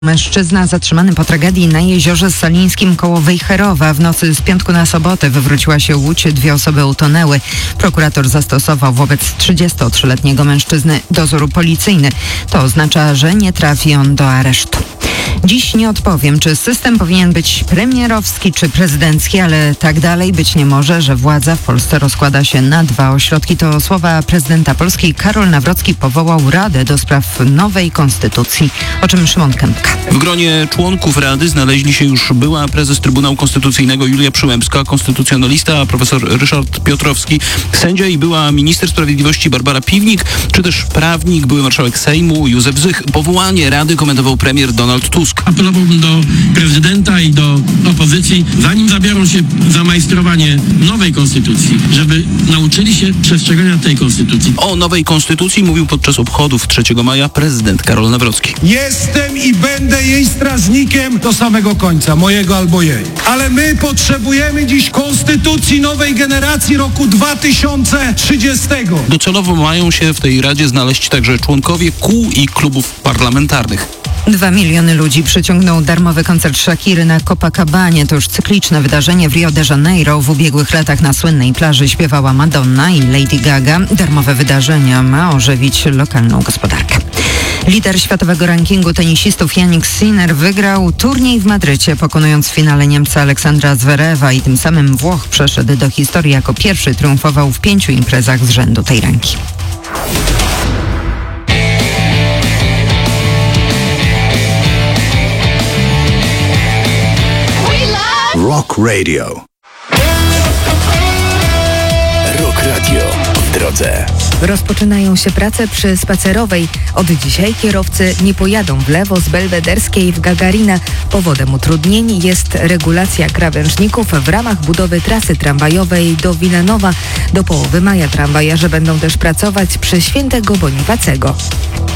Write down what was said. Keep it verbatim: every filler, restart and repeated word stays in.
Mężczyzna zatrzymany po tragedii na jeziorze Solińskim koło Wejherowa. W nocy z piątku na sobotę wywróciła się łódź, dwie osoby utonęły. Prokurator zastosował wobec trzydziestotrzyletniego mężczyzny dozór policyjny. To oznacza, że nie trafi on do aresztu. Dziś nie odpowiem, czy system powinien być premierowski czy prezydencki, ale tak dalej być nie może, że władza w Polsce rozkłada się na dwa ośrodki. To słowa prezydenta Polski. Karol Nawrocki powołał Radę do spraw nowej konstytucji, o czym Szymon Kępka. W gronie członków Rady znaleźli się już była prezes Trybunału Konstytucyjnego Julia Przyłębska, konstytucjonalista profesor Ryszard Piotrowski, sędzia i była minister sprawiedliwości Barbara Piwnik, czy też prawnik, były marszałek Sejmu Józef Zych. Powołanie Rady komentował premier Donald Tusk. Apelowałbym do prezydenta i do opozycji, zanim zabiorą się za majstrowanie nowej konstytucji, żeby nauczyli się przestrzegania tej konstytucji. O nowej konstytucji mówił podczas obchodów trzeciego maja prezydent Karol Nawrocki. Jestem i będę jej strażnikiem do samego końca, mojego albo jej. Ale my potrzebujemy dziś konstytucji nowej generacji roku dwa tysiące trzydziestego. Docelowo mają się w tej Radzie znaleźć także członkowie kół i klubów parlamentarnych. Dwa miliony ludzi przyciągnął darmowy koncert Shakiry na Copacabanie. To już cykliczne wydarzenie w Rio de Janeiro. W ubiegłych latach na słynnej plaży śpiewała Madonna i Lady Gaga. Darmowe wydarzenia ma ożywić lokalną gospodarkę. Lider światowego rankingu tenisistów Jannik Sinner wygrał turniej w Madrycie, pokonując w finale Niemca Aleksandra Zverewa i tym samym Włoch przeszedł do historii jako pierwszy. Triumfował w pięciu imprezach z rzędu tej ranki. Rock Radio. Rock Radio w drodze. Rozpoczynają się prace przy Spacerowej. Od dzisiaj kierowcy nie pojadą w lewo z Belwederskiej w Gagarina. Powodem utrudnień jest regulacja krawężników w ramach budowy trasy tramwajowej do Wilanowa. Do połowy maja tramwajarze będą też pracować przy Świętego Bonifacego.